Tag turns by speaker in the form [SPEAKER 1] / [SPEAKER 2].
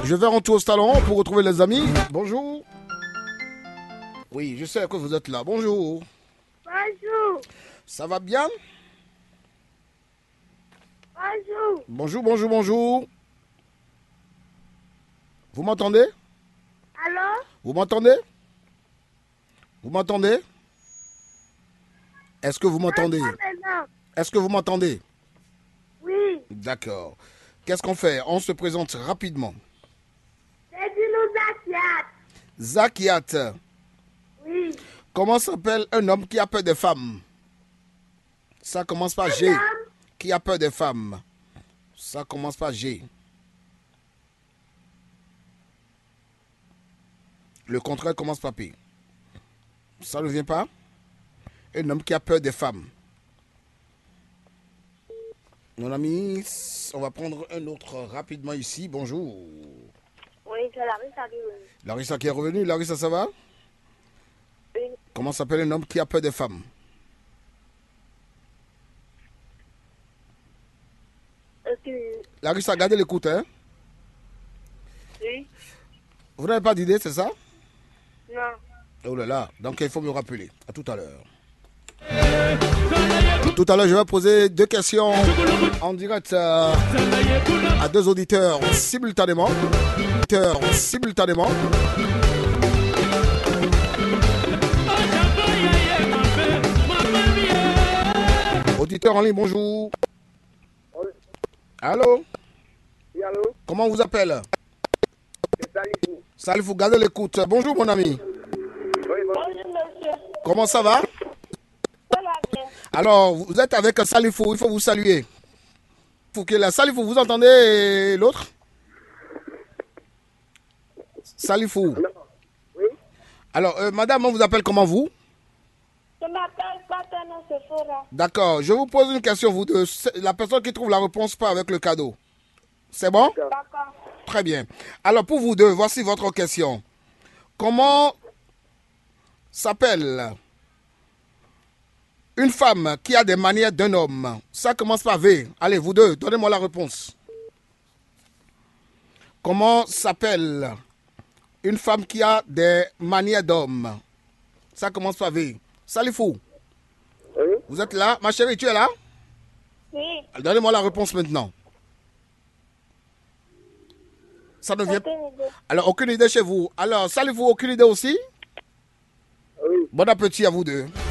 [SPEAKER 1] Je vais rentrer au salon pour retrouver les amis. Bonjour. Oui, je sais que vous êtes là. Bonjour.
[SPEAKER 2] Bonjour.
[SPEAKER 1] Ça va bien?
[SPEAKER 2] Bonjour.
[SPEAKER 1] Bonjour, bonjour, bonjour. Vous m'entendez?
[SPEAKER 2] Allô?
[SPEAKER 1] Vous m'entendez? Vous m'entendez? Est-ce que vous m'entendez?
[SPEAKER 2] Maintenant.
[SPEAKER 1] Est-ce que vous m'entendez?
[SPEAKER 2] Oui.
[SPEAKER 1] D'accord. Qu'est-ce qu'on fait? On se présente rapidement.
[SPEAKER 2] C'est du Zakiat.
[SPEAKER 1] Zakiat.
[SPEAKER 2] Oui.
[SPEAKER 1] Comment s'appelle un homme qui a peur des femmes? Ça commence par G.
[SPEAKER 2] homme?
[SPEAKER 1] Qui a peur des femmes? Ça commence par G. Le contraire commence par P. Ça ne vient pas? Un homme qui a peur des femmes. Mon ami, on va prendre un autre rapidement ici. Bonjour.
[SPEAKER 2] Oui, c'est Larissa qui est
[SPEAKER 1] Larissa qui est revenue. Larissa, ça va?
[SPEAKER 2] Oui.
[SPEAKER 1] Comment s'appelle un homme qui a peur des femmes?
[SPEAKER 2] Ok.
[SPEAKER 1] Larissa, gardez l'écoute, hein?
[SPEAKER 2] Oui.
[SPEAKER 1] Vous n'avez pas d'idée, c'est ça?
[SPEAKER 2] Non.
[SPEAKER 1] Oh là là, donc il faut me rappeler. À tout à l'heure. Tout à l'heure, je vais poser deux questions en direct à deux auditeurs simultanément. Auditeur en ligne, bonjour. Allô?
[SPEAKER 3] Oui, allô?
[SPEAKER 1] Comment on vous appelle?
[SPEAKER 3] C'est Salifou.
[SPEAKER 1] Salifou, gardez l'écoute. Bonjour mon ami.
[SPEAKER 3] Oui, bon.
[SPEAKER 2] Bonjour, monsieur.
[SPEAKER 1] Comment ça va?
[SPEAKER 2] Ça va bien.
[SPEAKER 1] Alors, vous êtes avec Salifou, il faut vous saluer. Salifou, vous entendez l'autre? Salifou.
[SPEAKER 3] Oui?
[SPEAKER 1] Alors, madame, on vous appelle comment vous?
[SPEAKER 2] Je m'appelle Patana Sephora.
[SPEAKER 1] D'accord, je vous pose une question, vous deux. La personne qui trouve la réponse part avec le cadeau. C'est bon?
[SPEAKER 2] D'accord.
[SPEAKER 1] Très bien. Alors, pour vous deux, voici votre question. Comment s'appelle une femme qui a des manières d'un homme? Ça commence par V. Allez, vous deux, donnez-moi la réponse. Comment s'appelle une femme qui a des manières d'homme? Ça commence par V. Salifou,
[SPEAKER 3] Oui?
[SPEAKER 1] vous êtes là? Ma chérie, tu es là?
[SPEAKER 2] Oui.
[SPEAKER 1] Donnez-moi la réponse maintenant. Ça ne vient pas.
[SPEAKER 2] Aucune idée.
[SPEAKER 1] Alors, aucune idée chez vous. Alors, Salifou, aucune idée aussi?
[SPEAKER 3] Oui.
[SPEAKER 1] Bon appétit à vous deux.